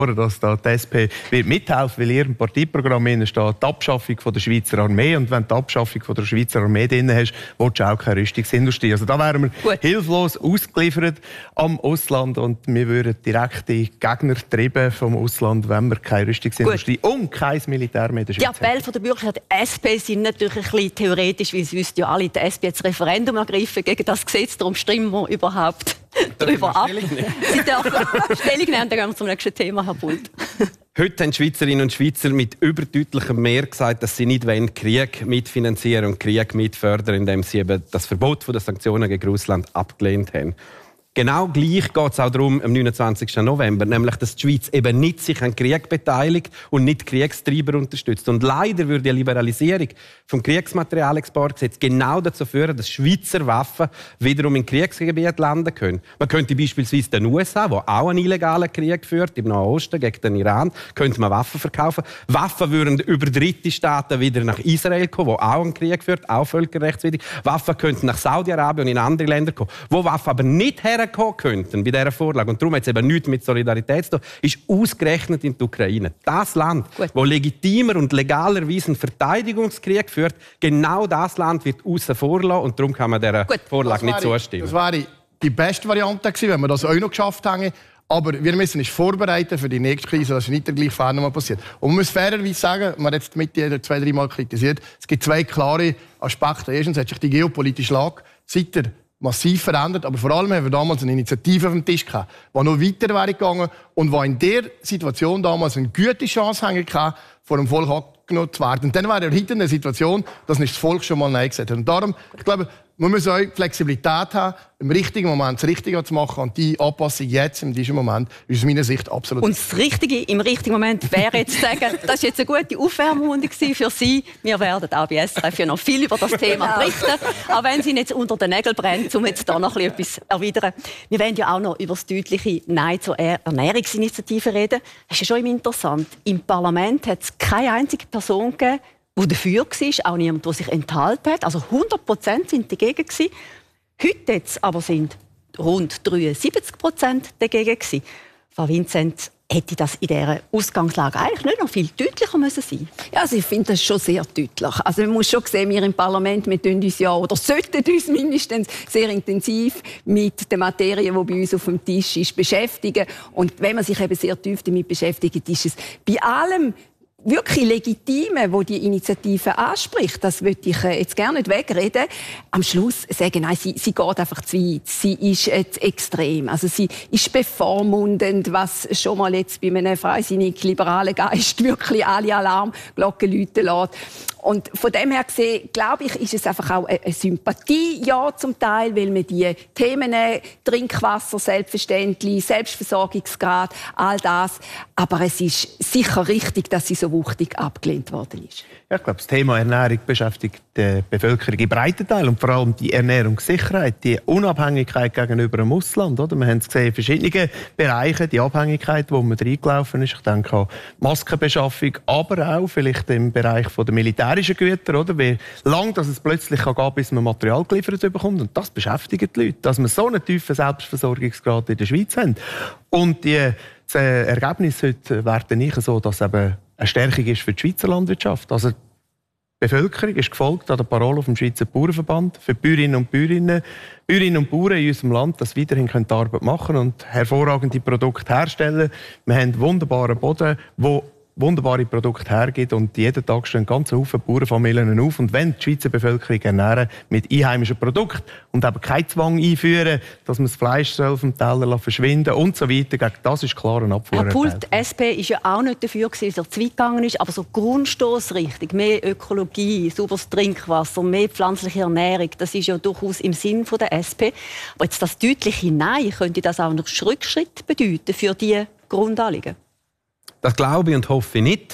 dass da die SP wird mithelfen, weil in ihrem Parteiprogramm steht die Abschaffung von der Schweizer Armee. Und wenn du die Abschaffung von der Schweizer Armee drin hast, willst du auch keine Rüstungsindustrie. Also da wären wir hilflos ausgeliefert am Ausland und wir würden direkte Gegner treiben vom Ausland, wenn wir keine Rüstungsindustrie und kein Militär mehr in der Schweiz haben. Die Appelle der Bürger der SP sind natürlich ein bisschen theoretisch, weil sie wüssten ja alle, die SP hat das Referendum ergriffen gegen das Gesetz, darum stimmen wir überhaupt darüber ab. Sie dürfen Stellung nehmen, dann gehen wir zum nächsten Thema, Herr Bult. Heute haben Schweizerinnen und Schweizer mit überdeutlichem Mehr gesagt, dass sie nicht Krieg mitfinanzieren und Krieg mitfördern, indem sie eben das Verbot der Sanktionen gegen Russland abgelehnt haben. Genau gleich geht es auch darum, am 29. November, nämlich, dass die Schweiz eben nicht sich an Krieg beteiligt und nicht Kriegstreiber unterstützt. Und leider würde die Liberalisierung vom Kriegsmaterialexportgesetz genau dazu führen, dass Schweizer Waffen wiederum in Kriegsgebieten landen können. Man könnte beispielsweise den USA, wo auch einen illegalen Krieg führt, im Nahen Osten gegen den Iran, könnte man Waffen verkaufen. Waffen würden über dritte Staaten wieder nach Israel kommen, wo auch einen Krieg führt, auch völkerrechtswidrig. Waffen könnten nach Saudi-Arabien und in andere Länder kommen, wo Waffen aber nicht herkommen könnten bei dieser Vorlage. Und darum hat es eben nichts mit Solidarität zu tun, ist ausgerechnet in die Ukraine. Das Land, das legitimer und legalerweise einen Verteidigungskrieg führt, genau das Land wird außen vor lassen und darum kann man dieser Vorlage nicht zustimmen. Das wäre die beste Variante gewesen, wenn wir das auch noch geschafft hätten. Aber wir müssen uns vorbereiten für die nächste Krise, dass nicht der gleiche Fehler nochmal passiert. Und man muss fairerweise sagen, man hat jetzt mit 2-3 Mal kritisiert, es gibt zwei klare Aspekte. Erstens hat sich die geopolitische Lage seit der massiv verändert, aber vor allem haben wir damals eine Initiative auf dem Tisch gehabt, die noch weiter wäre gegangen und die in der Situation damals eine gute Chance hatte, vor dem Volk abgenommen zu werden. Und dann wäre er heute in der Situation, dass nicht das Volk schon mal Nein gesagt hat. Und darum, ich glaube, man muss auch Flexibilität haben, im richtigen Moment das Richtige zu machen. Und die Anpassung jetzt, in diesem Moment, ist aus meiner Sicht absolut. Und das Richtige im richtigen Moment wäre jetzt zu sagen, das war jetzt eine gute Aufwärmrunde für Sie. Wir werden auch bei SRF ja noch viel über das Thema berichten. Auch wenn es Ihnen jetzt unter den Nägeln brennt, um jetzt da noch etwas erwidern. Wir werden ja auch noch über das deutliche Nein zur Ernährungsinitiative reden. Das ist ja schon interessant. Im Parlament hat es keine einzige Person gegeben, die dafür war, auch niemand, der sich enthalten hat. Also 100% sind dagegen gewesen. Heute jetzt aber sind rund 73% dagegen gewesen. Frau Vincent, hätte das in dieser Ausgangslage eigentlich nicht noch viel deutlicher müssen sein? Ja, also ich finde das schon sehr deutlich. Also man muss schon sehen, wir im Parlament, wir tun uns ja, oder sollten uns mindestens sehr intensiv mit der Materie, die bei uns auf dem Tisch ist, beschäftigen. Und wenn man sich eben sehr tief damit beschäftigt, ist es bei allem wirklich Legitime, wo die Initiative anspricht, das würde ich jetzt gerne nicht wegreden, am Schluss sagen, nein, sie geht einfach zu weit. Sie ist jetzt extrem. Also sie ist bevormundend, was schon mal jetzt bei einem freisinnig-liberalen Geist wirklich alle Alarmglocken läuten lässt. Und von dem her gesehen, glaube ich, ist es einfach auch eine Sympathie, ja, zum Teil, weil man die Themen, Trinkwasser, selbstverständlich, Selbstversorgungsgrad, all das. Aber es ist sicher richtig, dass sie so wuchtig abgelehnt worden ist. Ja, ich glaube, das Thema Ernährung beschäftigt die Bevölkerung im breiten Teil und vor allem die Ernährungssicherheit, die Unabhängigkeit gegenüber dem Ausland. Oder? Wir haben es gesehen in verschiedenen Bereichen, die Abhängigkeit, wo man reingelaufen ist. Ich denke an Maskenbeschaffung, aber auch vielleicht im Bereich der militärischen Güter. Oder? Wie lange es plötzlich gehen kann, bis man Material geliefert bekommt. Und das beschäftigt die Leute, dass wir so einen tiefen Selbstversorgungsgrad in der Schweiz haben. Und das Ergebnis heute wäre nicht so, dass eben eine Stärkung ist für die Schweizer Landwirtschaft. Also die Bevölkerung ist gefolgt an der Parole vom Schweizer Bauernverband für die Bäuerinnen und Bauern in unserem Land, dass sie weiterhin die Arbeit machen und hervorragende Produkte herstellen. Wir haben wunderbaren Boden, wo wunderbare Produkte hergibt und jeden Tag stehen ganz viele Bauernfamilien auf. Und wenn die Schweizer Bevölkerung ernähren mit einheimischen Produkten und eben keinen Zwang einführen, dass man das Fleisch vom Teller verschwinden und so weiter, das ist klar ein Abfuhr. Herr Pult, die SP war ja auch nicht dafür, dass er zu weit gegangen ist, aber so Grundstossrichtung, mehr Ökologie, sauberes Trinkwasser, mehr pflanzliche Ernährung, das ist ja durchaus im Sinn der SP. Aber jetzt das deutliche Nein, könnte das auch noch Rückschritt bedeuten für diese Grundanliegen? Das glaube ich und hoffe ich nicht.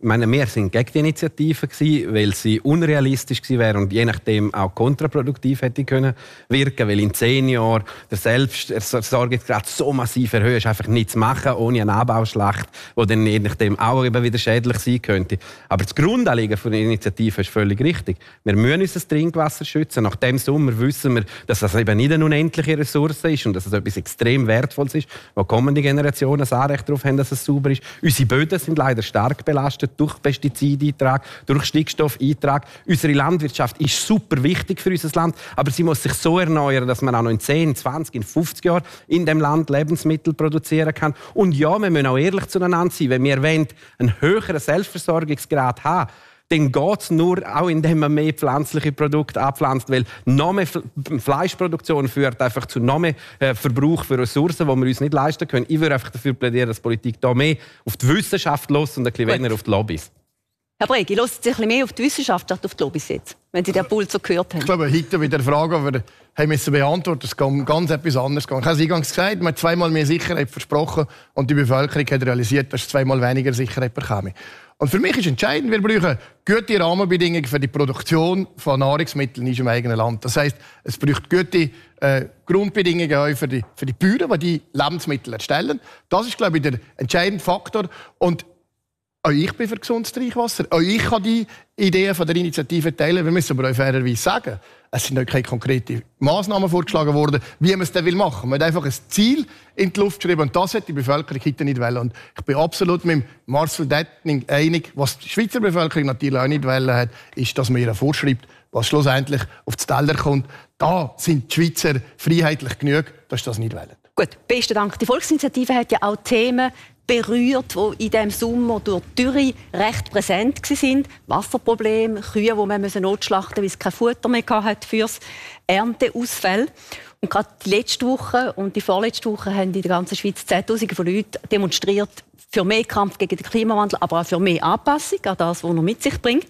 wir sind gegen die Initiative gewesen, weil sie unrealistisch gewesen wäre und je nachdem auch kontraproduktiv hätte können wirken, weil in 10 Jahren der Selbstversorgungsgrad so massiv erhöht ist, einfach nichts zu machen ohne eine Anbauschlacht, die dann je nachdem auch eben wieder schädlich sein könnte. Aber das Grundanliegen der Initiative ist völlig richtig. Wir müssen unser Trinkwasser schützen. Nach dem Sommer wissen wir, dass das eben nicht eine unendliche Ressource ist und dass es etwas extrem Wertvolles ist, wo kommende Generationen das Anrecht darauf haben, dass es sauber ist. Unsere Böden sind leider stark belastet durch Pestizideintrag, durch Stickstoffeintrag. Unsere Landwirtschaft ist super wichtig für unser Land, aber sie muss sich so erneuern, dass man auch noch in 10, 20, in 50 Jahren in dem Land Lebensmittel produzieren kann. Und ja, wir müssen auch ehrlich zueinander sein. Wenn wir einen höheren Selbstversorgungsgrad haben, dann geht es nur auch, indem man mehr pflanzliche Produkte anpflanzt, weil noch mehr Fleischproduktion führt einfach zu noch mehr Verbrauch für Ressourcen, die wir uns nicht leisten können. Ich würde einfach dafür plädieren, dass die Politik da mehr auf die Wissenschaft los und ein bisschen weniger auf die Lobbys. Herr Bregi, hören Sie sich ein bisschen mehr auf die Wissenschaft als auf die Lobbys jetzt, wenn Sie den Pult so gehört haben? Ich glaube, heute wieder eine Frage, die wir müssen beantworten. Es geht ganz etwas anderes. Ich habe es eingangs gesagt, man hat 2-mal mehr Sicherheit versprochen und die Bevölkerung hat realisiert, dass es 2-mal weniger Sicherheit bekäme. Und für mich ist entscheidend, wir brauchen gute Rahmenbedingungen für die Produktion von Nahrungsmitteln in unserem eigenen Land. Das heisst, es braucht gute Grundbedingungen auch für die Bauern, die Lebensmittel erstellen. Das ist, glaube ich, der entscheidende Faktor. Und auch ich bin für gesundes Trinkwasser. Auch ich kann die Ideen von der Initiative teilen. Wir müssen aber auch fairerweise sagen, es sind auch keine konkreten Massnahmen vorgeschlagen worden, wie man es dann machen will. Man hat einfach ein Ziel in die Luft geschrieben und das hat die Bevölkerung heute nicht wollen. Und ich bin absolut mit Marcel Detning einig, was die Schweizer Bevölkerung natürlich auch nicht wollen hat, ist, dass man ihr vorschreibt, was schlussendlich auf den Teller kommt. Da sind die Schweizer freiheitlich genug, dass sie das nicht wollen. Gut, besten Dank. Die Volksinitiative hat ja auch Themen berührt, die in diesem Sommer durch die Dürre recht präsent waren. Wasserprobleme, Kühe, die man notschlachten musste, weil es kein Futter mehr hatte für das Ernteausfall. Und gerade die letzte Woche und die vorletzte Woche haben in der ganzen Schweiz Zehntausende von Leuten demonstriert für mehr Kampf gegen den Klimawandel, aber auch für mehr Anpassung an das, was er mit sich bringt.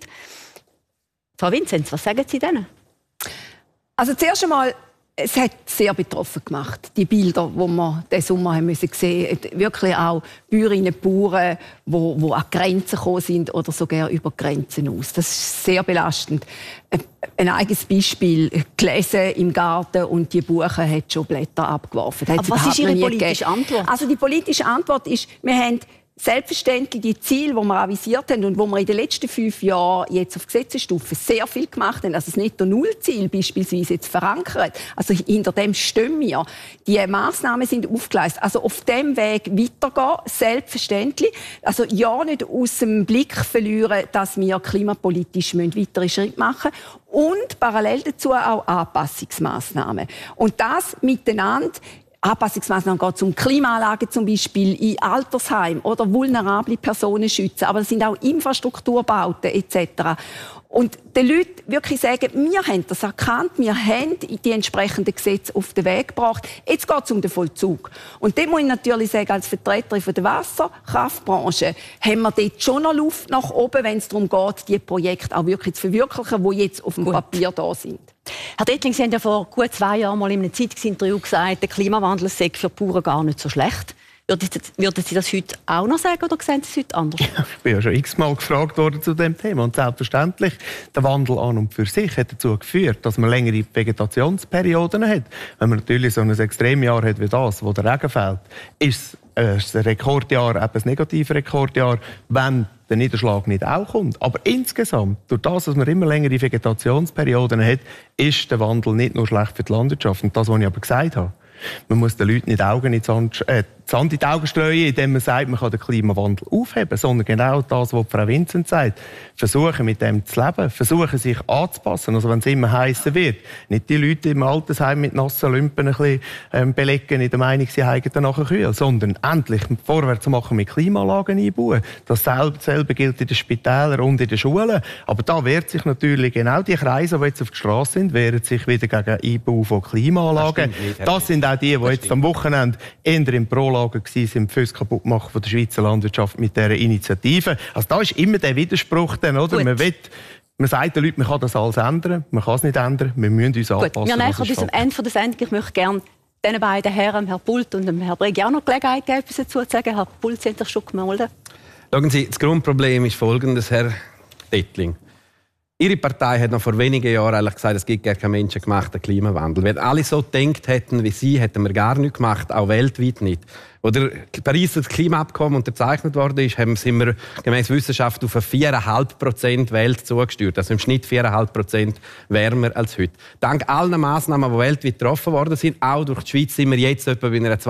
Frau Vinzenz, was sagen Sie denen? Also zuerst einmal, es hat sehr betroffen gemacht, die Bilder, die wir diesen Sommer haben müssen sehen. Wirklich auch Bäuerinnen und Bauern, die an Grenzen gekommen sind oder sogar über Grenzen aus. Das ist sehr belastend. Ein eigenes Beispiel, gelesen im Garten und die Buche hat schon Blätter abgeworfen. Aber was ist Ihre politische Antwort? Also die politische Antwort ist, wir haben selbstverständlich die Ziele, die wir avisiert haben und wo wir in den letzten 5 Jahren jetzt auf Gesetzesstufe sehr viel gemacht haben, also das Netto-Null-Ziel beispielsweise jetzt verankert, also hinter dem stehen wir. Die Massnahmen sind aufgeleistet. Also auf dem Weg weitergehen, selbstverständlich. Also ja, nicht aus dem Blick verlieren, dass wir klimapolitisch weitere Schritte machen müssen. Und parallel dazu auch Anpassungsmaßnahmen. Und das miteinander. Anpassungsmaßnahmen geht es um Klimaanlagen zum Beispiel in Altersheimen oder vulnerable Personen schützen. Aber es sind auch Infrastrukturbauten etc. Und den Leuten wirklich sagen, wir haben das erkannt, wir haben die entsprechenden Gesetze auf den Weg gebracht. Jetzt geht es um den Vollzug. Und dem muss ich natürlich sagen, als Vertreterin der Wasserkraftbranche haben wir dort schon noch Luft nach oben, wenn es darum geht, die Projekte auch wirklich zu verwirklichen, die jetzt auf dem Papier da sind. Herr Detling, Sie haben ja vor gut 2 Jahren mal in einem Zeitungsinterview gesagt, der Klimawandel sei für die Bauern gar nicht so schlecht. Würden Sie das heute auch noch sagen oder sehen Sie es heute anders? Ja, ich bin ja schon x-mal gefragt worden zu diesem Thema. Und selbstverständlich, der Wandel an und für sich hat dazu geführt, dass man längere Vegetationsperioden hat. Wenn man natürlich so ein Extremjahr hat wie das, wo der Regen fällt, ist es ein Rekordjahr, eben ein Negativrekordjahr, wenn der Niederschlag nicht auch kommt. Aber insgesamt, durch das, dass man immer längere Vegetationsperioden hat, ist der Wandel nicht nur schlecht für die Landwirtschaft. Und das, was ich aber gesagt habe, man muss den Leuten nicht Sand in die Augen streuen, indem man sagt, man kann den Klimawandel aufheben, sondern genau das, was Frau Vinzenz sagt. Versuchen, mit dem zu leben, versuchen, sich anzupassen. Also wenn es immer heißer wird, nicht die Leute im Altersheim mit nassen Lümpen ein bisschen belegen, in der Meinung, sie hätten danach kühl, sondern endlich vorwärts machen mit Klimaanlagen einbauen. Dasselbe gilt in den Spitälern und in den Schulen. Aber da wehrt sich natürlich genau die Kreise, die jetzt auf der Straße sind, wehren sich wieder gegen Einbau von Klimaanlagen. Das sind auch die jetzt am Wochenende eher im Pro-Lager waren, fürs Kaputtmachen von der Schweizer Landwirtschaft mit dieser Initiative. Also da ist immer der Widerspruch dann, oder? Man sagt den Leuten, man kann das alles ändern, man kann es nicht ändern, wir müssen uns anpassen. Wir nähern uns am Ende der Sendung. Ich möchte gerne den beiden Herren, Herrn Pult und Herrn Bregi, auch noch Gelegenheit geben, etwas dazu zu sagen. Herr Pult, Sie haben sich schon gemeldet. Schauen Sie, das Grundproblem ist folgendes, Herr Dettling. Ihre Partei hat noch vor wenigen Jahren eigentlich gesagt, es gibt gar keinen menschengemachten Klimawandel. Wenn alle so gedacht hätten wie Sie, hätten wir gar nichts gemacht, auch weltweit nicht. Als das Pariser Klimaabkommen unterzeichnet worden ist, sind wir gemäß Wissenschaft auf 4,5% Welt zugesteuert. Also im Schnitt 4,5% wärmer als heute. Dank allen Massnahmen, die weltweit getroffen worden sind, auch durch die Schweiz, sind wir jetzt etwa bei einer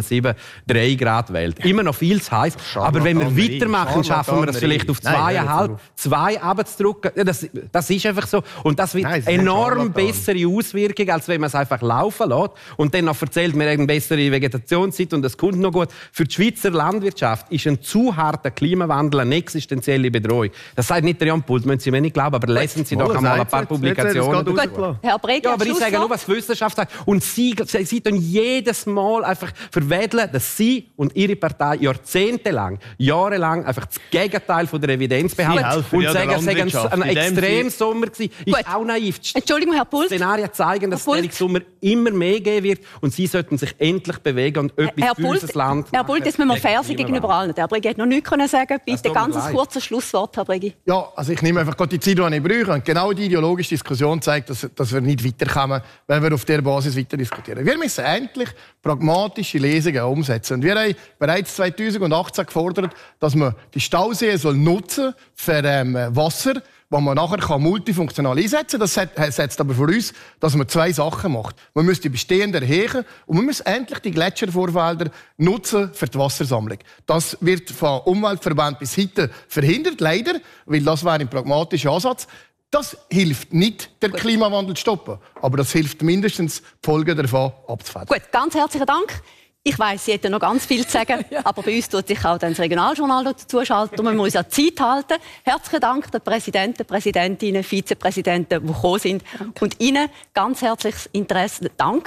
2,73 Grad Welt. Immer noch viel zu heiß. Aber wenn wir weitermachen, schaffen wir das vielleicht auf 2,5, 2 runterzudrücken. Ja, das ist einfach so. Und das wird enorm bessere Auswirkungen, als wenn man es einfach laufen lässt. Und dann noch erzählt, wir haben eine bessere Vegetationszeit und das kommt noch gut. Für die Schweizer Landwirtschaft ist ein zu harter Klimawandel eine existenzielle Bedrohung. Das sagt nicht der Jan Pult, müssen Sie mir nicht glauben, aber lesen Sie doch einmal ein paar Publikationen. Gut, Herr Breger, ja, aber ich sage nur, was die Wissenschaft sagt. Und Sie tun jedes Mal einfach verwedeln, dass Sie und Ihre Partei jahrelang einfach das Gegenteil von der Evidenz behalten und sagen, es sei ein Extremsommer gewesen. Ist auch naiv. Entschuldigung, Herr Pult. Szenarien zeigen, dass es Sommer immer mehr geben wird und Sie sollten sich endlich bewegen und etwas für unser Land. Herr Pult, jetzt müssen wir fair sein gegenüber allen. Herr Bregi hat noch nichts sagen. Bitte ganz ein kurzes Schlusswort, Herr Bregi. Ja, also ich nehme einfach gerade die Zeit, die ich brauche. Und genau die ideologische Diskussion zeigt, dass wir nicht weiterkommen, wenn wir auf dieser Basis weiter diskutieren. Wir müssen endlich pragmatische Lösungen umsetzen. Und wir haben bereits 2018 gefordert, dass man die Stauseen nutzen für Wasser, das man nachher multifunktional einsetzen kann. Das setzt aber voraus, dass man 2 Sachen macht. Man muss die bestehenden erheben und man muss endlich die Gletschervorfelder nutzen für die Wassersammlung. Das wird von Umweltverbänden bis heute verhindert, leider, weil das wäre ein pragmatischer Ansatz. Das hilft nicht, den Klimawandel zu stoppen, aber das hilft mindestens, die Folgen davon abzufedern. Gut, ganz herzlichen Dank. Ich weiss, Sie hätten noch ganz viel zu sagen, aber bei uns tut sich auch das Regionaljournal dazu schalten und man muss an die Zeit halten. Herzlichen Dank den Präsidenten, Präsidentinnen, Vizepräsidenten, die gekommen sind. Und Ihnen ganz herzlichen Dank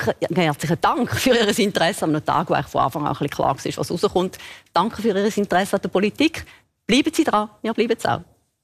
für Ihr Interesse am Tag, wo von Anfang an ein bisschen klar war, was rauskommt. Danke für Ihr Interesse an der Politik. Bleiben Sie dran, wir bleiben es auch.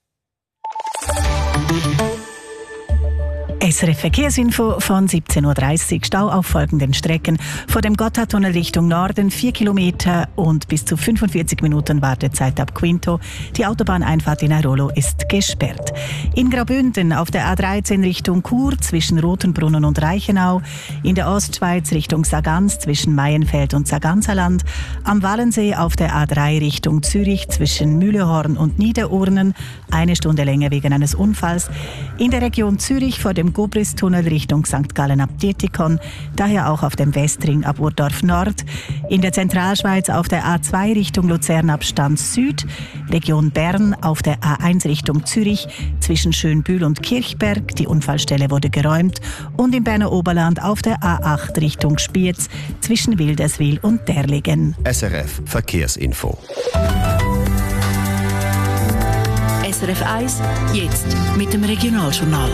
SRF Verkehrsinfo von 17:30 Uhr. Stau auf folgenden Strecken. Vor dem Gotthardtunnel Richtung Norden 4 Kilometer und bis zu 45 Minuten Wartezeit ab Quinto. Die Autobahneinfahrt in Airolo ist gesperrt. In Graubünden auf der A13 Richtung Chur zwischen Rothenbrunnen und Reichenau. In der Ostschweiz Richtung Sargans zwischen Maienfeld und Sarganserland. Am Wallensee auf der A3 Richtung Zürich zwischen Mühlehorn und Niederurnen. 1 Stunde länger wegen eines Unfalls. In der Region Zürich vor dem Gobris-Tunnel Richtung St. Gallen ab Dietikon, daher auch auf dem Westring ab Urdorf Nord. In der Zentralschweiz auf der A2 Richtung Luzern ab Stans Süd. Region Bern auf der A1 Richtung Zürich zwischen Schönbühl und Kirchberg. Die Unfallstelle wurde geräumt. Und im Berner Oberland auf der A8 Richtung Spiez zwischen Wilderswil und Derlingen. SRF Verkehrsinfo. SRF 1, jetzt mit dem Regionaljournal.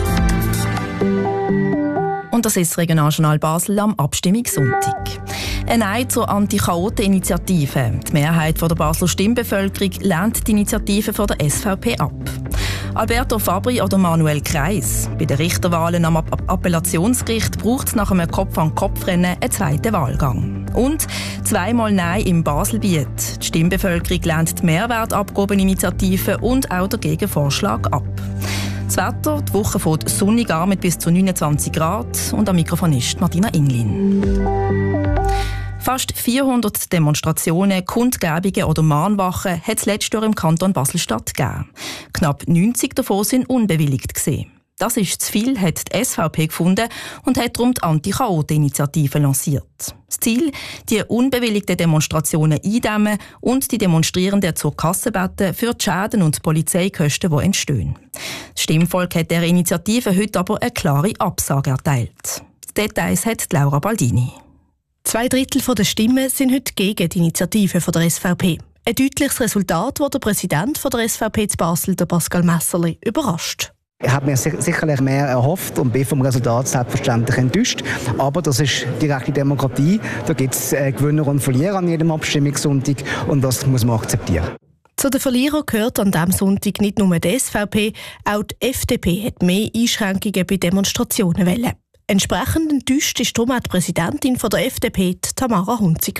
Und das ist das Regionaljournal Basel am Abstimmungssonntag. Ein Nein zur Anti-Chaoten-Initiative. Die Mehrheit der Basler Stimmbevölkerung lehnt die Initiative von der SVP ab. Alberto Fabri oder Manuel Kreis. Bei den Richterwahlen am Appellationsgericht braucht es nach einem Kopf-an-Kopf-Rennen einen zweiten Wahlgang. Und 2-mal Nein im Baselbiet. Die Stimmbevölkerung lehnt die Mehrwertabgabeninitiative und auch den Gegenvorschlag ab. Das Wetter, die Woche fängt sonnig an mit bis zu 29 Grad und am Mikrofon ist Martina Inglin. Fast 400 Demonstrationen, Kundgebungen oder Mahnwachen hat es letztes Jahr im Kanton Basel-Stadt gegeben. Knapp 90 davon sind unbewilligt gewesen. Das ist zu viel, hat die SVP gefunden und hat darum die Anti-Chaoten-Initiative lanciert. Das Ziel, die unbewilligten Demonstrationen eindämmen und die Demonstrierenden zur Kasse bitten für die Schäden und die Polizeikosten, die entstehen. Das Stimmvolk hat der Initiative heute aber eine klare Absage erteilt. Die Details hat Laura Baldini. 2/3 der Stimmen sind heute gegen die Initiative der SVP. Ein deutliches Resultat, das der Präsident der SVP zu Basel, der Pascal Messerli, überrascht. Ich habe mir sicherlich mehr erhofft und bin vom Resultat selbstverständlich enttäuscht. Aber das ist direkte Demokratie. Da gibt es Gewinner und Verlierer an jedem Abstimmungssonntag und das muss man akzeptieren. Zu den Verlierern gehört an diesem Sonntag nicht nur die SVP, auch die FDP hat mehr Einschränkungen bei Demonstrationen wollen. Entsprechend enttäuscht ist darum auch die Präsidentin der FDP, Tamara Hunziker.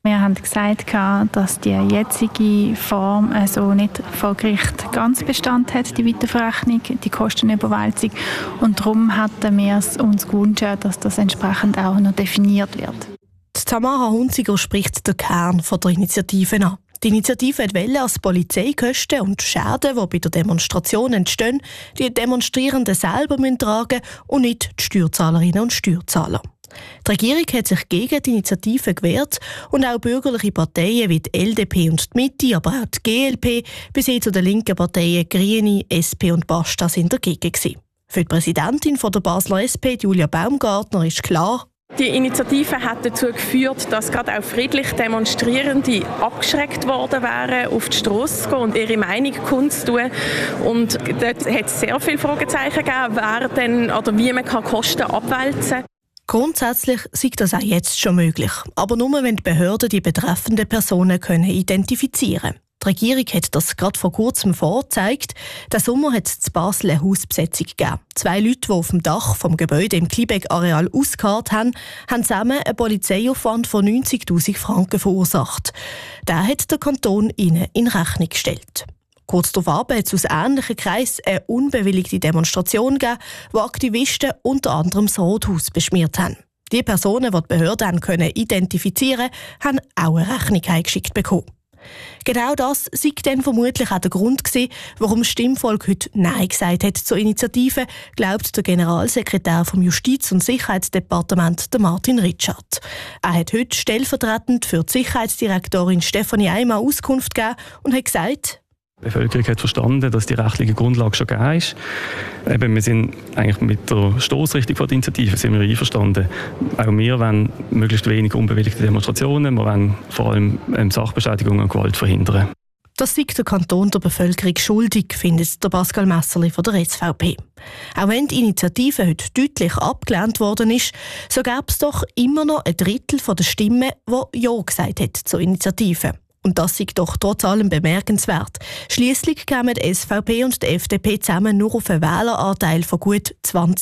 Wir haben gesagt, dass die jetzige Form also nicht vor Gericht ganz Bestand hat, die Weiterverrechnung, die Kostenüberwälzung. Und darum hatten wir uns gewünscht, dass das entsprechend auch noch definiert wird. Tamara Hunziger spricht den Kern der Initiative an. Die Initiative wollte, dass Polizeikosten und Schäden, die bei der Demonstration entstehen, die Demonstrierenden selber tragen müssen und nicht die Steuerzahlerinnen und Steuerzahler. Die Regierung hat sich gegen die Initiative gewehrt und auch bürgerliche Parteien wie die LDP und die Mitte, aber auch die GLP, bis hin zu den linken Parteien Grüne, SP und Basta sind dagegen gewesen. Für die Präsidentin der Basler SP, Julia Baumgartner, ist klar, die Initiative hat dazu geführt, dass gerade auch friedlich Demonstrierende abgeschreckt worden wären, auf die Strasse zu gehen und ihre Meinung kundzutun. Und dort hat es sehr viele Fragezeichen gegeben, wer denn oder wie man Kosten abwälzen kann. Grundsätzlich sei das auch jetzt schon möglich, aber nur wenn die Behörden die betreffenden Personen identifizieren können. Die Regierung hat das gerade vor kurzem vorgezeigt. Den Sommer hat es in Basel eine Hausbesetzung gegeben. 2 Leute, die auf dem Dach vom Gebäude im Klibeck-Areal ausgeharrt haben, haben zusammen einen Polizeiaufwand von 90'000 Franken verursacht. Den hat der Kanton ihnen in Rechnung gestellt. Kurz darauf hat es aus ähnlichen Kreisen eine unbewilligte Demonstration gegeben, wo Aktivisten unter anderem das Rathaus beschmiert haben. Die Personen, die die Behörden identifizieren konnten, haben auch eine Rechnung eingeschickt bekommen. Genau das sei dann vermutlich auch der Grund gewesen, warum das Stimmvolk heute Nein gesagt hat zur Initiative, glaubt der Generalsekretär vom Justiz- und Sicherheitsdepartement, der Martin Ritschard. Er hat heute stellvertretend für die Sicherheitsdirektorin Stefanie Eimer Auskunft gegeben und hat gesagt, die Bevölkerung hat verstanden, dass die rechtliche Grundlage schon gegeben ist. Wir sind eigentlich mit der Stossrichtung der Initiative sind wir einverstanden. Auch wir wollen möglichst wenig unbewilligte Demonstrationen. Wir wollen vor allem Sachbeschädigung und Gewalt verhindern. Das sei der Kanton der Bevölkerung schuldig, findet der Pascal Messerli von der SVP. Auch wenn die Initiative heute deutlich abgelehnt worden ist, so gäbe es doch immer noch ein Drittel der Stimmen, die Ja gesagt hat zur Initiative. Und das ist doch trotz allem bemerkenswert. Schliesslich kamen die SVP und die FDP zusammen nur auf einen Wähleranteil von gut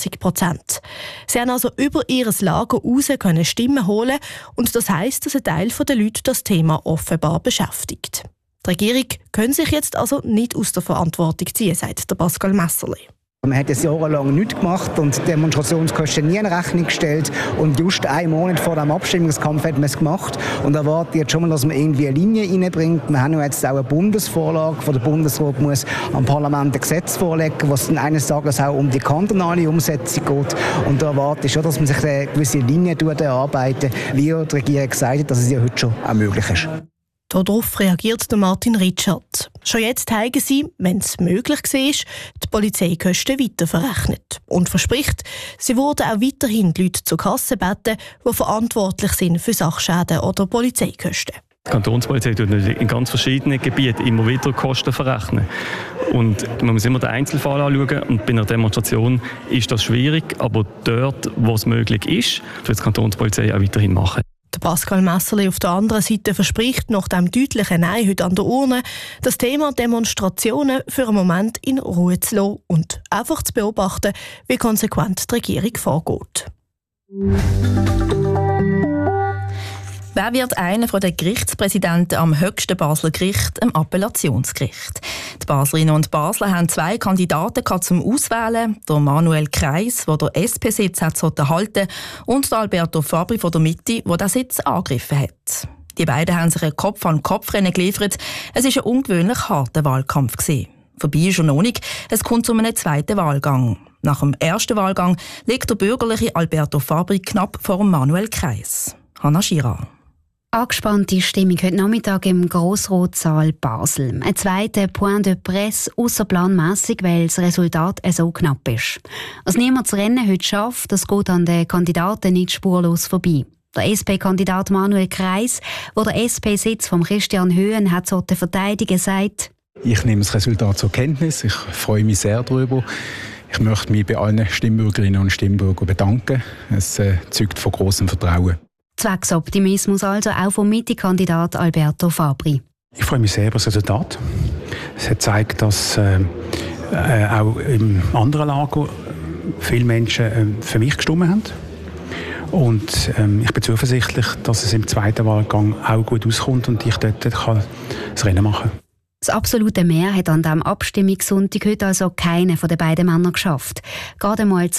20%. Sie haben also über ihr Lager raus Stimmen holen und das heisst, dass ein Teil der Leute das Thema offenbar beschäftigt. Die Regierung kann sich jetzt also nicht aus der Verantwortung ziehen, sagt der Pascal Messerli. Man hat es jahrelang nichts gemacht und die Demonstrationskosten nie in Rechnung gestellt. Und just einen Monat vor dem Abstimmungskampf hat man es gemacht. Und erwartet jetzt schon mal, dass man irgendwie eine Linie reinbringt. Wir haben jetzt auch eine Bundesvorlage, wo der Bundesrat muss am Parlament ein Gesetz vorlegen, was dann eines Tages auch um die kantonale Umsetzung geht. Und da erwarte ich schon, dass man sich eine gewisse Linie erarbeitet, wie die Regierung gesagt hat, dass es ja heute schon auch möglich ist. Darauf reagiert der Martin Ritschard. Schon jetzt haben sie, wenn es möglich war, die Polizeikosten weiterverrechnet. Und verspricht, sie würden auch weiterhin die Leute zur Kasse bitten, die verantwortlich sind für Sachschäden oder Polizeikosten. Die Kantonspolizei tut in ganz verschiedenen Gebieten immer wieder Kosten verrechnen. Und man muss immer den Einzelfall anschauen. Und bei einer Demonstration ist das schwierig, aber dort, wo es möglich ist, wird die Kantonspolizei auch weiterhin machen. Der Pascal Messerli auf der anderen Seite verspricht nach dem deutlichen Nein heute an der Urne, das Thema Demonstrationen für einen Moment in Ruhe zu lassen und einfach zu beobachten, wie konsequent die Regierung vorgeht. Wer wird einer der Gerichtspräsidenten am höchsten Basler Gericht, am Appellationsgericht? Die Baslerinnen und Basler haben 2 Kandidaten zum Auswählen. Der Manuel Kreis, der den SP-Sitz hat erhalten, und der Alberto Fabri von der Mitte, der den Sitz angegriffen hat. Die beiden haben sich ein Kopf-an-Kopf-Rennen geliefert. Es war ein ungewöhnlich harter Wahlkampf. Vorbei ist er noch nicht. Es kommt zu einem zweiten Wahlgang. Nach dem ersten Wahlgang liegt der bürgerliche Alberto Fabri knapp vor Manuel Kreis. Hanna Schira. Angespannte Stimmung heute Nachmittag im Grossrotsaal Basel. Ein zweiter Point de Presse ausserplanmässig, weil das Resultat so knapp ist. Dass niemand das Rennen heute schafft, das geht an den Kandidaten nicht spurlos vorbei. Der SP-Kandidat Manuel Kreis, der den SP-Sitz von Christian Höhen hat zur Verteidigung, sagt: Ich nehme das Resultat zur Kenntnis. Ich freue mich sehr darüber. Ich möchte mich bei allen Stimmbürgerinnen und Stimmbürgern bedanken. Es zeugt von grossem Vertrauen. Zwecks Optimismus also auch vom Mitte-Kandidat Alberto Fabri. Ich freue mich sehr über das Resultat. Es hat gezeigt, dass auch im anderen Lager viele Menschen für mich gestimmt haben. Und ich bin zuversichtlich, dass es im zweiten Wahlgang auch gut auskommt und ich dort kann das Rennen machen kann. Das absolute Mehr hat an diesem Abstimmungssonntag heute also keine von den beiden Männern geschafft. Gerade mal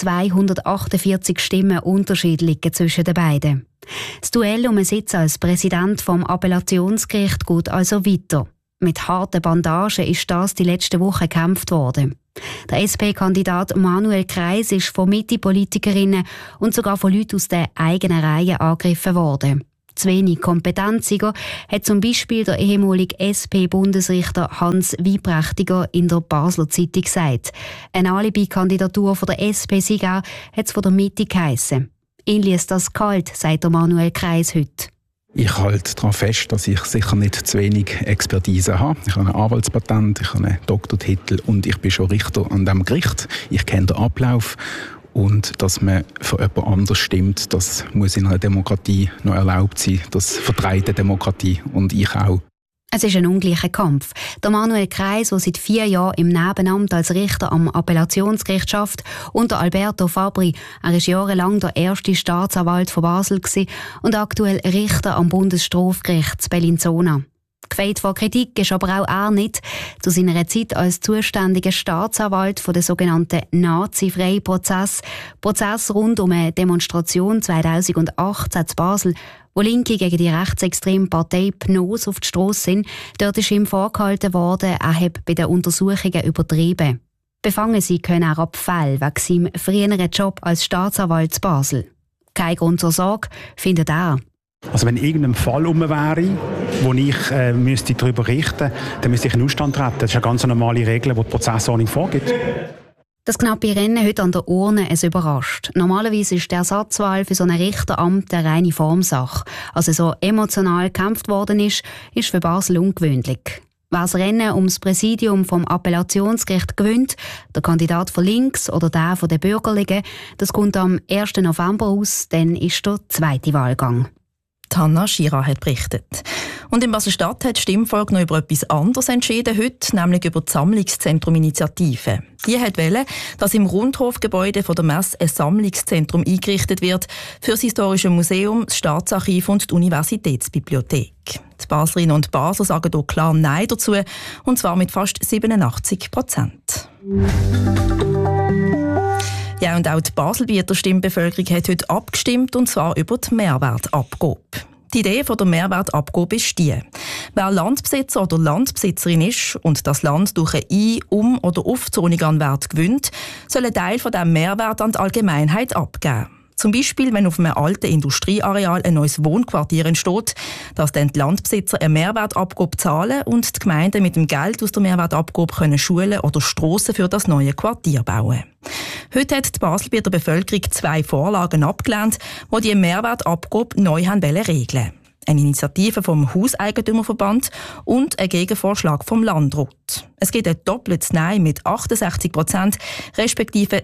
248 Stimmen Unterschied liegen zwischen den beiden. Das Duell um einen Sitz als Präsident vom Appellationsgericht geht also weiter. Mit harten Bandagen ist das die letzte Woche gekämpft worden. Der SP-Kandidat Manuel Kreis ist von Mitte-Politikerinnen und sogar von Leuten aus den eigenen Reihen angegriffen worden. Zu wenig Kompetenzsieger hat zum Beispiel der ehemalige SP-Bundesrichter Hans Wieprächtiger in der Basler Zeitung gesagt. Eine Alibi-Kandidatur von der SP-Sieger hat es von der Mitte geheissen. Ihn liess das kalt, sagt der Manuel Kreis heute. Ich halte daran fest, dass ich sicher nicht zu wenig Expertise habe. Ich habe ein Anwaltspatent, ich habe einen Doktortitel und ich bin schon Richter an diesem Gericht. Ich kenne den Ablauf. Und dass man für jemand anders stimmt, das muss in einer Demokratie noch erlaubt sein. Das vertreibt die Demokratie und ich auch. Es ist ein ungleicher Kampf. Der Manuel Kreis, der seit 4 Jahren im Nebenamt als Richter am Appellationsgericht arbeitet, und der Alberto Fabri, er ist jahrelang der erste Staatsanwalt von Basel und aktuell Richter am Bundesstrafgericht in Bellinzona. Gefeit vor Kritik ist aber auch er nicht. Zu seiner Zeit als zuständiger Staatsanwalt von der sogenannten Nazi-Frei-Prozess, Prozess rund um eine Demonstration 2018 in Basel, wo Linke gegen die rechtsextreme Partei PNOS auf die Strasse sind. Dort ist ihm vorgehalten worden, er habe bei den Untersuchungen übertrieben. Befangen sein können er ab Fällen wegen seinem früheren Job als Staatsanwalt in Basel. Kein Grund zur Sorge, findet er. Also wenn irgendein Fall wäre, wo ich müsste darüber richten müsste, dann müsste ich in Ausstand treten. Das ist eine ganz normale Regel, die die Prozessordnung vorgibt. Das knappe Rennen heute an der Urne es überrascht. Normalerweise ist die Ersatzwahl für so ein Richteramt eine reine Formsache. Also so emotional gekämpft worden ist für Basel ungewöhnlich. Wer das Rennen ums Präsidium vom Appellationsgericht gewinnt, der Kandidat von links oder der von den Bürgerlichen, das kommt am 1. November aus, dann ist der zweite Wahlgang. Hanna Schira hat berichtet. Und in Basel-Stadt hat das Stimmvolk noch über etwas anderes entschieden heute, nämlich über die Sammlungszentrum-Initiative. Die wollte, dass im Rundhofgebäude von der Messe ein Sammlungszentrum eingerichtet wird für das Historische Museum, das Staatsarchiv und die Universitätsbibliothek. Die Baslerinnen und Basler sagen hier klar Nein dazu, und zwar mit fast 87%. Ja, und auch die Baselbieter Stimmbevölkerung hat heute abgestimmt, und zwar über die Mehrwertabgabe. Die Idee der Mehrwertabgabe ist die: Wer Landbesitzer oder Landbesitzerin ist und das Land durch eine Ein-, Um- oder Aufzonung an Wert gewinnt, soll ein Teil von diesem Mehrwert an die Allgemeinheit abgeben. Zum Beispiel, wenn auf einem alten Industrieareal ein neues Wohnquartier entsteht, dass dann die Landbesitzer eine Mehrwertabgabe zahlen und die Gemeinden mit dem Geld aus der Mehrwertabgabe können Schulen oder Strassen für das neue Quartier bauen. Heute hat die Baselbieter Bevölkerung 2 Vorlagen abgelehnt, die die Mehrwertabgabe neu regeln wollen. Eine Initiative vom Hauseigentümerverband und ein Gegenvorschlag vom Landrat. Es gibt ein doppeltes Nein mit 68%, respektive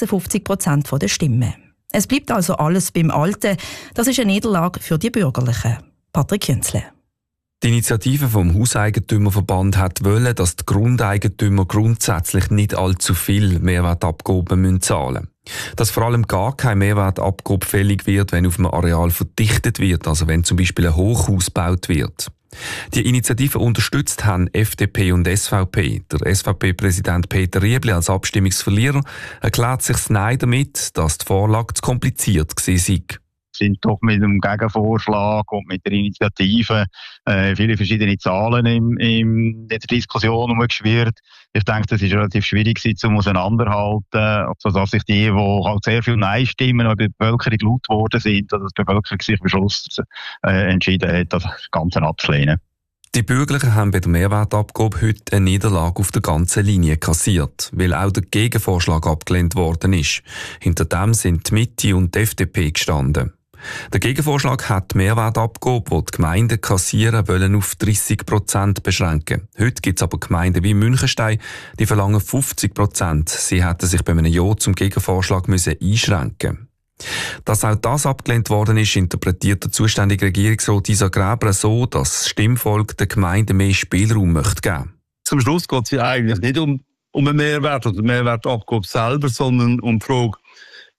56% der Stimmen. Es bleibt also alles beim Alten. Das ist eine Niederlage für die Bürgerlichen. Patrick Künzle. Die Initiative vom Hauseigentümerverband wollte, dass die Grundeigentümer grundsätzlich nicht allzu viel Mehrwertabgaben zahlen müssen. Dass vor allem gar keine Mehrwertabgabe fällig wird, wenn auf einem Areal verdichtet wird, also wenn zum Beispiel ein Hochhaus gebaut wird. Die Initiative unterstützt haben FDP und SVP. Der SVP-Präsident Peter Riebli als Abstimmungsverlierer erklärt sich das Nein damit, dass die Vorlage zu kompliziert war. Sind doch mit dem Gegenvorschlag und mit der Initiative viele verschiedene Zahlen in der Diskussion umgeschwirrt. Ich denke, das ist relativ schwierig zum Auseinanderhalten, sodass sich die halt sehr viele Nein-Stimmen in der Bevölkerung laut geworden sind, dass die Bevölkerung sich am Schluss entschieden hat, das Ganze abzulehnen. Die Bürgerlichen haben bei der Mehrwertabgabe heute eine Niederlage auf der ganzen Linie kassiert, weil auch der Gegenvorschlag abgelehnt worden ist. Hinter dem sind die Mitte und die FDP gestanden. Der Gegenvorschlag hat die Mehrwertabgabe, die die Gemeinden kassieren wollen, auf 30% beschränken. Heute gibt es aber Gemeinden wie Münchenstein, die verlangen 50%. Sie hätten sich bei einem Ja zum Gegenvorschlag einschränken müssen. Dass auch das abgelehnt worden ist, interpretiert der zuständige Regierungsrat Isa Gräber so, dass das Stimmvolk den Gemeinden mehr Spielraum möchte geben. Zum Schluss geht es ja eigentlich nicht um einen Mehrwert oder Mehrwertabgabe selber, sondern um die Frage,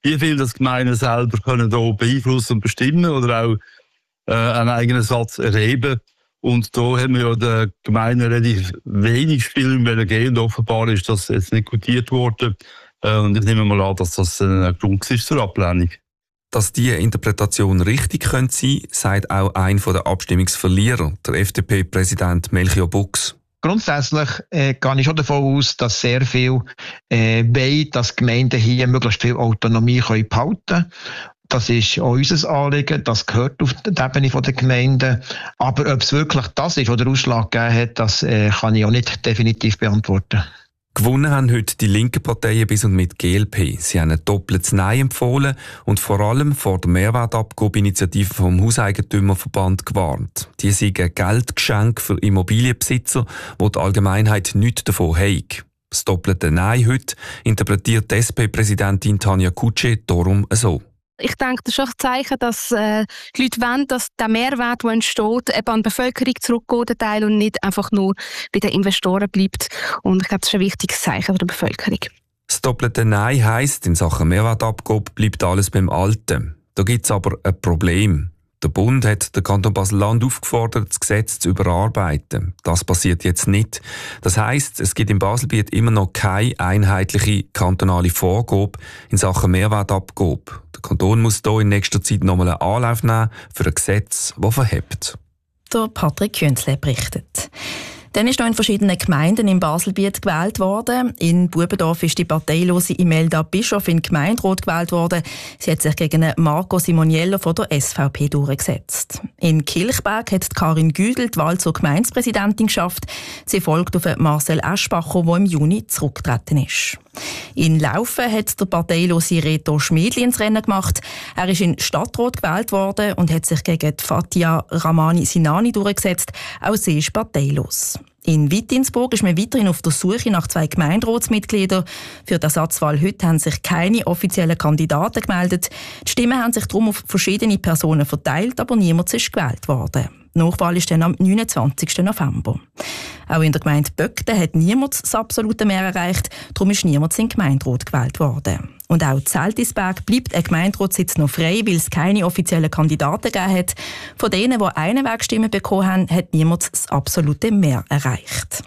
wie viel das Gemeinden selber können da beeinflussen und bestimmen oder auch einen eigenen Satz erheben. Und da haben wir ja den Gemeinden relativ wenig Spielraum geben. Und offenbar ist das jetzt nicht gutiert worden. Und ich nehme mal an, dass das ein Grund ist zur Ablehnung. Dass diese Interpretation richtig könnte sein, sagt auch einer der Abstimmungsverlierer, der FDP-Präsident Melchior Bux. Grundsätzlich gehe ich schon davon aus, dass sehr viel wollen, dass Gemeinden hier möglichst viel Autonomie behalten können. Das ist auch unser Anliegen, das gehört auf die Ebene der Gemeinden. Aber ob es wirklich das ist, was der Ausschlag gegeben hat, das kann ich auch nicht definitiv beantworten. Gewonnen haben heute die linken Parteien bis und mit GLP. Sie haben ein doppeltes Nein empfohlen und vor allem vor der Mehrwertabgabeninitiative vom Hauseigentümerverband gewarnt. Die sind ein Geldgeschenk für Immobilienbesitzer, wo die Allgemeinheit nichts davon hat. Das doppelte Nein heute interpretiert die SP-Präsidentin Tanja Kutsche darum so. Ich denke, das ist auch ein Zeichen, dass die Leute wollen, dass der Mehrwert, der entsteht, eben an die Bevölkerung zurückgeht, der Teil, und nicht einfach nur bei den Investoren bleibt. Und ich glaube, das ist ein wichtiges Zeichen für die Bevölkerung. Das doppelte Nein heisst, in Sachen Mehrwertabgabe bleibt alles beim Alten. Da gibt es aber ein Problem. Der Bund hat den Kanton Basel-Land aufgefordert, das Gesetz zu überarbeiten. Das passiert jetzt nicht. Das heisst, es gibt im Baselbiet immer noch keine einheitliche kantonale Vorgabe in Sachen Mehrwertabgabe. Der Kanton muss hier in nächster Zeit nochmal einen Anlauf nehmen für ein Gesetz, das verhebt. Der Patrick Künzle berichtet. Dann ist noch in verschiedenen Gemeinden im Baselbiet gewählt worden. In Bubendorf ist die parteilose Imelda Bischof in Gemeinderat gewählt worden. Sie hat sich gegen Marco Simoniello von der SVP durchgesetzt. In Kilchberg hat Karin Güdel die Wahl zur Gemeindepräsidentin geschafft. Sie folgt auf Marcel Eschbacher, der im Juni zurückgetreten ist. In Laufen hat der parteilose Reto Schmiedli ins Rennen gemacht. Er ist in Stadtrat gewählt worden und hat sich gegen Fatia Ramani Sinani durchgesetzt. Auch sie ist parteilos. In Wittinsburg ist man weiterhin auf der Suche nach 2 Gemeinderatsmitgliedern. Für die Ersatzwahl heute haben sich keine offiziellen Kandidaten gemeldet. Die Stimmen haben sich darum auf verschiedene Personen verteilt, aber niemand ist gewählt worden. Die Nachwahl ist dann am 29. November. Auch in der Gemeinde Böckten hat niemand das absolute Mehr erreicht, darum ist niemand in den Gemeinderat gewählt worden. Und auch in Zeltisberg bleibt ein Gemeinderatssitz noch frei, weil es keine offiziellen Kandidaten gegeben hat. Von denen, die eine Wegstimme bekommen haben, hat niemand das absolute Mehr erreicht.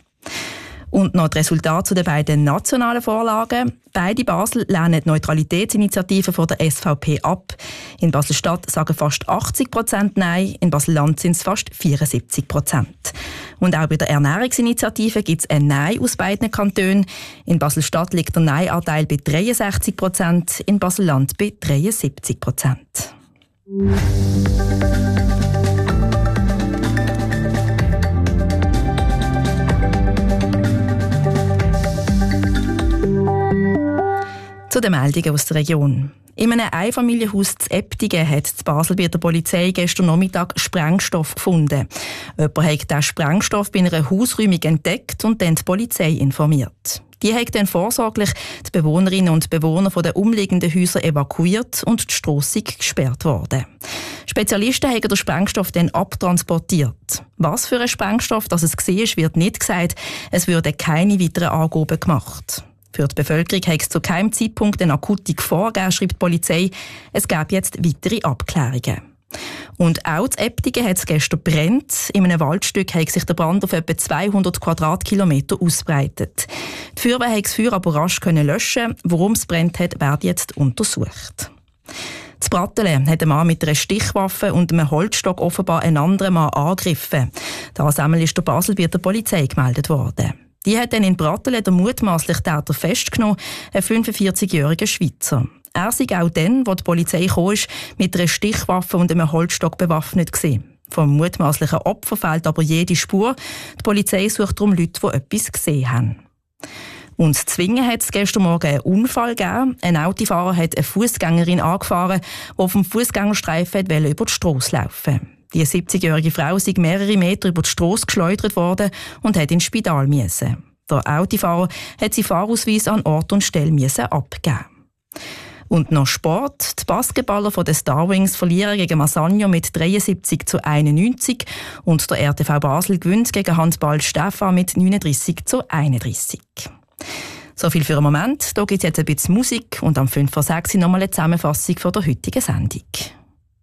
Und noch das Resultat zu den beiden nationalen Vorlagen. Beide Basel lehnen die Neutralitätsinitiative von der SVP ab. In Basel-Stadt sagen fast 80% Nein, in Basel-Land sind es fast 74%. Und auch bei der Ernährungsinitiative gibt es ein Nein aus beiden Kantonen. In Basel-Stadt liegt der Nein-Anteil bei 63%, in Basel-Land bei 73%. Zu den Meldungen aus der Region. In einem Einfamilienhaus zu Eptingen hat die Baselbieter Polizei gestern Nachmittag Sprengstoff gefunden. Jemand hat diesen Sprengstoff bei einer Hausräumung entdeckt und dann die Polizei informiert. Die hat dann vorsorglich die Bewohnerinnen und Bewohner der umliegenden Häuser evakuiert und die Strasse gesperrt worden. Spezialisten haben den Sprengstoff dann abtransportiert. Was für ein Sprengstoff das es war, wird nicht gesagt. Es würden keine weiteren Angaben gemacht. Für die Bevölkerung hat es zu keinem Zeitpunkt eine akute Gefahr gegeben, schreibt die Polizei. Es gäbe jetzt weitere Abklärungen. Und auch in Eptingen hat es gestern gebrannt. In einem Waldstück hat sich der Brand auf etwa 200 Quadratkilometer ausbreitet. Die Feuerwehr hat das Feuer aber rasch löschen. Warum es brennt hat, wird jetzt untersucht. In Brattelen hat ein Mann mit einer Stichwaffe und einem Holzstock offenbar einen anderen Mann angegriffen. Das einmal ist der Baselbieter Polizei gemeldet worden. Die hat dann in Brattelen den mutmaßlichen Täter festgenommen, ein 45-jähriger Schweizer. Er sei auch dann, wo die Polizei kam, mit einer Stichwaffe und einem Holzstock bewaffnet gewesen. Vom mutmaßlichen Opfer fehlt aber jede Spur. Die Polizei sucht darum Leute, die etwas gesehen haben. Und in Zwingen hat es gestern Morgen einen Unfall gegeben. Ein Autofahrer hat eine Fußgängerin angefahren, die auf dem Fußgängerstreifen über die Strasse laufen wollte. Die 70-jährige Frau sei mehrere Meter über die Strasse geschleudert worden und hat ins Spital müssen. Der Autofahrer hat seinen Fahrausweis an Ort und Stelle abgeben. Und noch Sport. Die Basketballer von den Starwings verlieren gegen Massagno mit 73-91 und der RTV Basel gewinnt gegen Handball Stefan mit 39-31. So viel für einen Moment. Hier gibt es jetzt ein bisschen Musik und am 5 vor 6 nochmal eine Zusammenfassung von der heutigen Sendung.